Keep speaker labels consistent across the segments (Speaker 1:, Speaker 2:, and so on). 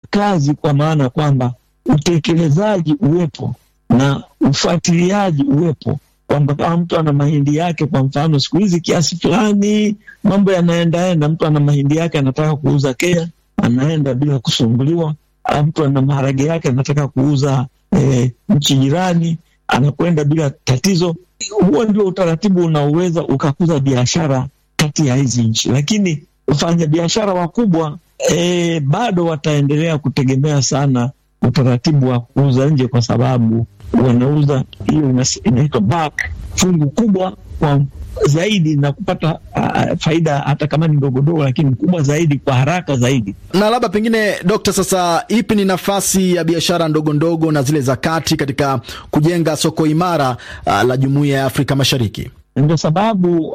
Speaker 1: kazi, kwa maana kwamba utekelezaji uwepo na ufuatiliaji uwepo, kwamba kama mtu ana mahindi yake, kwa mfano siku hizi kiasi fulani mambo yanaenda, mtu ana mahindi yake anataka kuuza Kenya, anaenda bila kusumbuliwa. Mtu ana maharage yake anataka kuuza nchi jirani, anakwenda bila tatizo. Huo ndio utaratibu unaoweza ukakuza biashara kati ya hizi nchi. Lakini wafanya biashara wakubwa bado wataendelea kutegemea sana utaratibu wa kuuza nje, kwa sababu wanauza hiyo inaitwa bulk, fungu kubwa kwa zaidi, na kupata faida hata kama ni ndogo, lakini kubwa zaidi kwa haraka zaidi.
Speaker 2: Na labda pengine Dr. sasa ipi ni nafasi ya biashara ndogo na zile za kati katika kujenga soko imara la Jumuiya ya Afrika Mashariki?
Speaker 1: Ndio sababu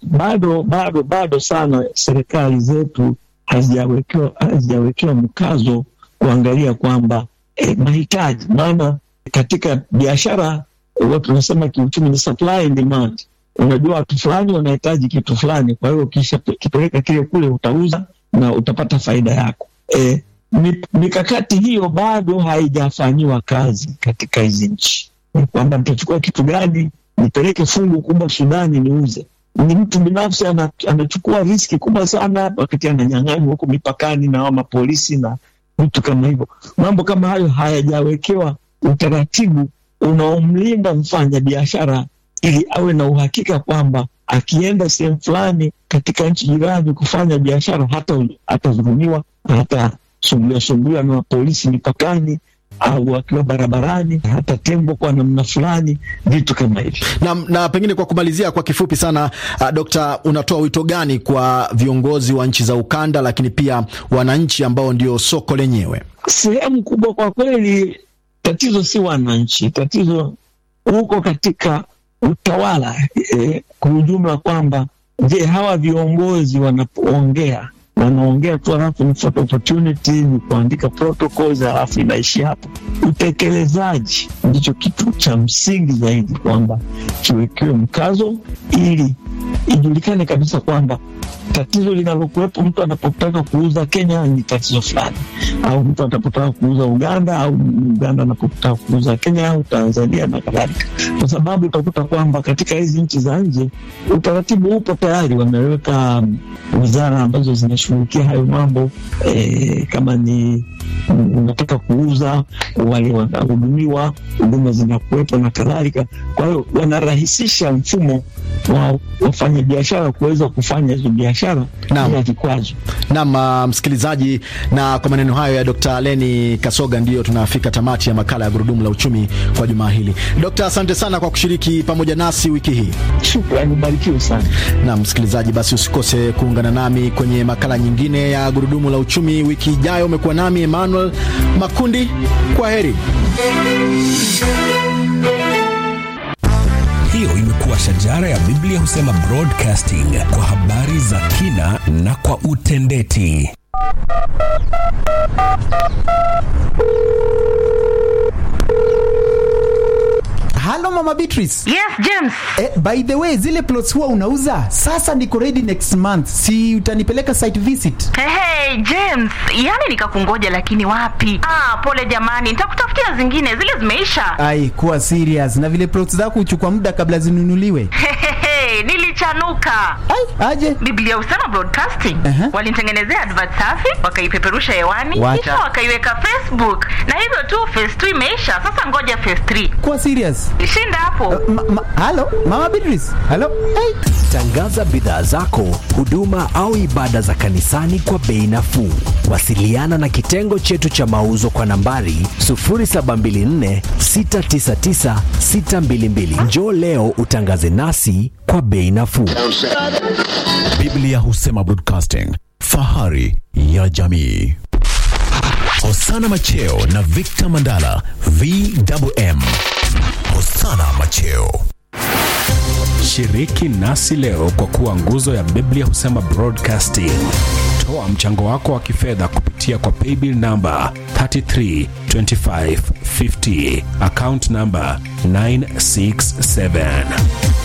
Speaker 1: bado sana serikali zetu hazijawekewa mkazo kuangalia kwamba mahitaji. Maana katika biashara watu tunasema kiuchumi ni supply and demand. Unajua watu fulani wanahitaji kitu fulani, kwa hiyo kisha kipeleka kile kule utauza na utapata faida yako. Mikakati hiyo bado haijafanyiwa kazi katika hizi nchi, kwamba nitachukua kitu gani nipeleke fungu kubwa Sudani niuze. Ni mtu binafsi anachukua riski kubwa sana, wakati ananyang'anywa huko mipakani na mapolisi na vitu kama hivyo. Mambo kama hayo hayajawekewa utaratibu unaomlinda mfanya biashara, ili awe na uhakika kwamba akienda sehemu fulani katika nchi jirani kufanya biashara hatadhulumiwa, hatasumbuliwa na polisi mipakani, au akiwa barabarani hatatengwa kwa namna fulani, vitu kama hivi.
Speaker 2: Na pengine kwa kumalizia kwa kifupi sana, Dr. unatoa wito gani kwa viongozi wa nchi za ukanda, lakini pia wananchi ambao ndio soko lenyewe?
Speaker 1: Sehemu kubwa kwa kweli tatizo si wananchi, tatizo huko katika utawala kwa ujumla, kwamba je, hawa viongozi wanapoongea wanaongea tu halafu ni photo opportunity, ni kuandika protocols halafu inaishi hapo. Utekelezaji ndicho kitu cha msingi zaidi, kwamba kiwekewe mkazo ili ijulikane kabisa kwamba tatizo linalokuwepo mtu anapotaka kuuza Kenya ni tatizo fulani, au mtu anapotaka kuuza Uganda, au Uganda anapotaka kuuza Kenya au Tanzania na kadhalika. Kwa sababu utakuta kwamba katika hizi nchi za nje utaratibu upo tayari, wameweka wizara ambazo zinashughulikia hayo mambo. Kama ni unataka kuuza, wale wanahudumiwa, huduma zinakuwepo na kadhalika. Kwa hiyo wanarahisisha mfumo wa wafanya biashara kuweza kufanya hizo biashara bila vikwazo.
Speaker 2: Naam, msikilizaji, na kwa maneno hayo ya Dr. Leni Kasoga ndio tunafika tamati ya makala ya Gurudumu la Uchumi kwa juma hili. Dr. asante sana kwa kushiriki pamoja nasi wiki hii.
Speaker 1: Shukrani, barikiwa sana.
Speaker 2: Na msikilizaji, basi usikose kuungana nami kwenye makala nyingine ya Gurudumu la Uchumi wiki ijayo. Umekuwa nami Emmanuel Makundi. Kwa heri.
Speaker 3: Hiyo imekuwa Shajara ya Biblia Husema Broadcasting, kwa habari za kina na kwa utendeti.
Speaker 4: Hello Mama Beatrice.
Speaker 5: Yes, James.
Speaker 4: By the way, zile plots huwa unauza, sasa niko ready next month. Si utanipeleka site visit?
Speaker 5: Hey, James, yani nikakungoja lakini wapi? Pole jamani, nitakutafutia zingine, zile zimeisha.
Speaker 4: Ai, kuwa serious. Na vile plots zako huchukua muda kabla zinunuliwe.
Speaker 5: Nilichanuka.
Speaker 4: Ai, aje?
Speaker 5: Biblia Husema Broadcasting walinitengenezea advert safi, wakaipeperusha hewani, kisha wakaiweka Facebook, na hivyo tu phase 2 imeisha. Sasa ngoja phase 3.
Speaker 4: Kuwa serious.
Speaker 5: Shinda hapo.
Speaker 4: Hello Mama Beatrice. Hello. Hey.
Speaker 3: Tangaza bidhaa zako, huduma au ibada za kanisani kwa bei nafuu. Wasiliana na kitengo chetu cha mauzo kwa nambari 0724 699 622. Njoo leo utangaze nasi kwa bei nafuu. Biblia Husema Broadcasting, fahari ya jamii. Hosana Macheo na Victor Mandala, VMM. Hosana Macheo. Shiriki nasi leo kwa kuwa nguzo ya Biblia Husema Broadcasting. Toa mchango wako wa kifedha kupitia kwa paybill number 332550, account number 967.